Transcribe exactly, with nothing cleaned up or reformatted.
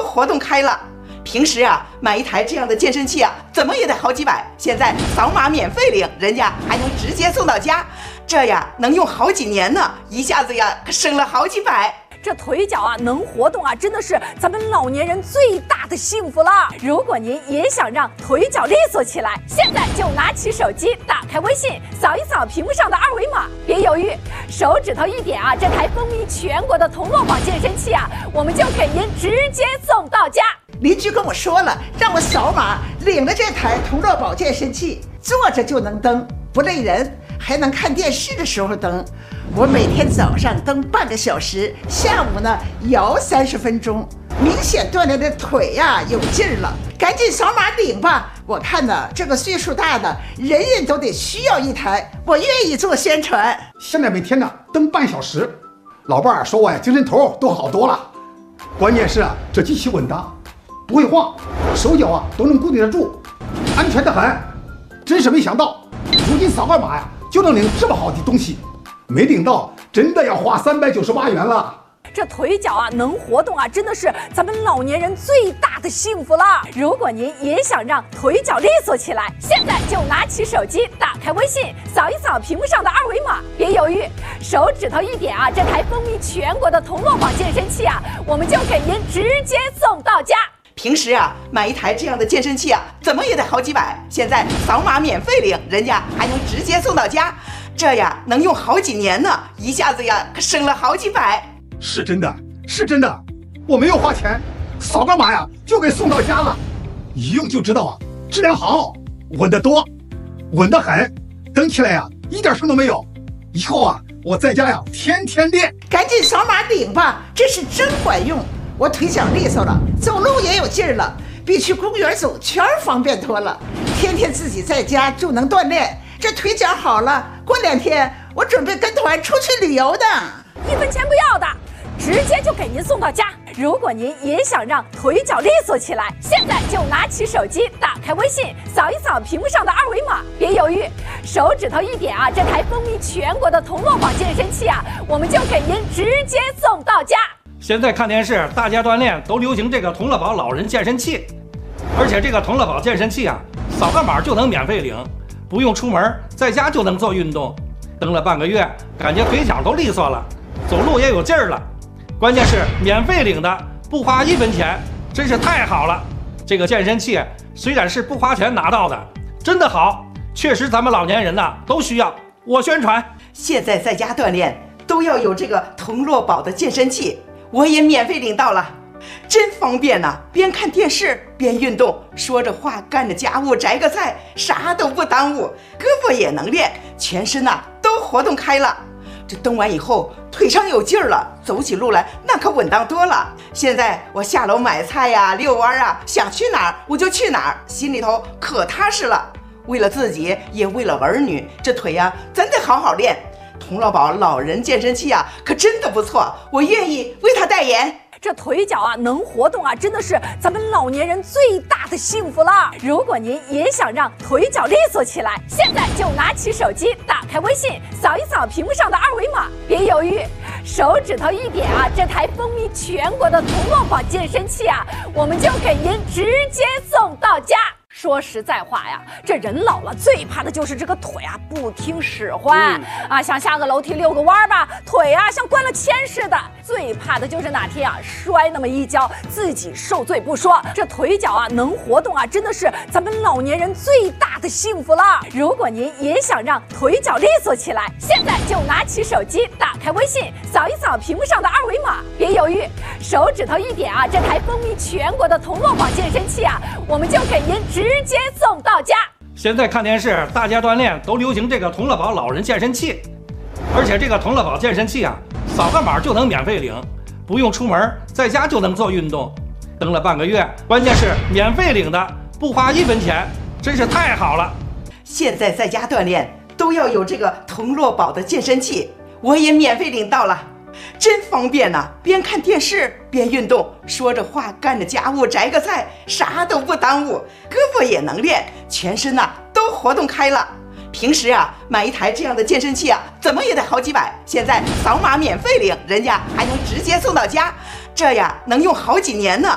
活动开了。平时啊，买一台这样的健身器啊，怎么也得好几百。现在扫码免费领，人家还能直接送到家，这呀能用好几年呢，一下子呀可省了好几百。 这腿脚啊能活动啊，真的是咱们老年人最大的幸福了。如果您也想让腿脚利索起来，现在就拿起手机，打开微信，扫一扫屏幕上的二维码，别犹豫，手指头一点啊，这台风靡全国的童乐宝健身器啊，我们就给您直接送到家。 邻居跟我说了，让我扫码领了这台童乐宝健身器，坐着就能蹬，不累人，还能看电视的时候蹬。我每天早上蹬半个小时，下午呢摇三十分钟，明显锻炼的腿呀、啊、有劲儿了。赶紧扫码领吧！我看呢，这个岁数大的人人都得需要一台，我愿意做宣传。 现在每天呢蹬半小时，老伴儿说我呀精神头都好多了。关键是啊，这机器稳当，不会晃，手脚啊都能固定得住，安全得很。真是没想到，如今扫个码呀就能领这么好的东西，没领到真的要花三百九十八元了。 这腿脚啊能活动啊，真的是咱们老年人最大的幸福了。如果您也想让腿脚利索起来，现在就拿起手机，打开微信，扫一扫屏幕上的二维码，别犹豫，手指头一点啊，这台风靡全国的童乐宝健身器啊，我们就给您直接送到家。 平时啊，买一台这样的健身器啊，怎么也得好几百。现在扫码免费领，人家还能直接送到家，这呀能用好几年呢，一下子呀可省了好几百。 是真的，是真的，我没有花钱，扫个码呀就给送到家了。一用就知道啊，质量好，稳得多，稳得很，蹬起来呀一点声都没有。以后啊，我在家呀天天练。 赶紧扫码领吧，这是真管用。我腿脚利索了，走路也有劲儿了，比去公园走圈方便多了。天天自己在家就能锻炼，这腿脚好了，过两天我准备跟团出去旅游的。 一分钱不要的，直接就给您送到家。如果您也想让腿脚利索起来，现在就拿起手机，打开微信，扫一扫屏幕上的二维码，别犹豫，手指头一点啊，这台风靡全国的童乐宝健身器啊，我们就给您直接送到家。 现在看电视，大家锻炼都流行这个童乐宝老人健身器，而且这个童乐宝健身器啊，扫个码就能免费领，不用出门，在家就能做运动。蹬了半个月，感觉腿脚都利索了，走路也有劲儿了。关键是免费领的，不花一分钱，真是太好了。这个健身器虽然是不花钱拿到的，真的好，确实咱们老年人呐、啊、都需要。我宣传， 现在在家锻炼都要有这个童乐宝的健身器。我也免费领到了，真方便呐、啊！边看电视边运动，说着话干着家务，摘个菜，啥都不耽误，胳膊也能练，全身呐、啊、都活动开了。这蹬完以后，腿上有劲儿了，走起路来那可稳当多了。现在我下楼买菜呀、遛弯啊，想去哪儿我就去哪儿，心里头可踏实了。为了自己，也为了儿女，这腿呀、啊、真得好好练。童乐宝老人健身器啊，可真的不错，我愿意为他代言。 这腿脚啊能活动啊，真的是咱们老年人最大的幸福了。如果您也想让腿脚利索起来，现在就拿起手机，打开微信，扫一扫屏幕上的二维码，别犹豫，手指头一点啊，这台风靡全国的童乐宝健身器啊，我们就给您直接送到家。说实在话呀，这人老了最怕的就是这个腿啊不听使唤、嗯、啊，想下个楼梯遛个弯吧，腿啊像灌了铅似的。最怕的就是哪天啊摔那么一跤，自己受罪不说，这腿脚啊能活动啊，真的是咱们老年人最大的幸福了。如果您也想让腿脚利索起来，现在就拿起手机，打开微信，扫一扫屏幕上的二维码，别犹豫，手指头一点啊，这台风靡全国的童乐宝健身器啊，我们就给您直直接送到家。 现在看电视，大家锻炼都流行这个童乐宝老人健身器，而且这个童乐宝健身器啊，扫个码就能免费领，不用出门，在家就能做运动。蹬了半个月，关键是免费领的，不花一分钱，真是太好了。 现在在家锻炼都要有这个童乐宝的健身器，我也免费领到了。真方便呐、啊！边看电视边运动，说着话干着家务，摘个菜，啥都不耽误，胳膊也能练，全身呐、啊、都活动开了。平时啊，买一台这样的健身器啊，怎么也得好几百。现在扫码免费领，人家还能直接送到家，这呀能用好几年呢。